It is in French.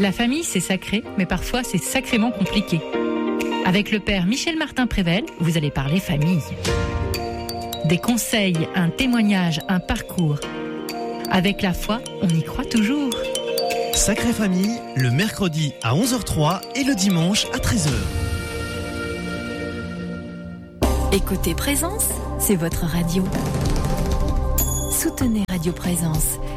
La famille, c'est sacré, mais parfois c'est sacrément compliqué. Avec le père Michel Martin-Prével, vous allez parler famille. Des conseils, un témoignage, un parcours. Avec la foi, on y croit toujours. Sacrée Famille, le mercredi à 11h03 et le dimanche à 13h. Écoutez Présence, c'est votre radio. Soutenez Radio Présence.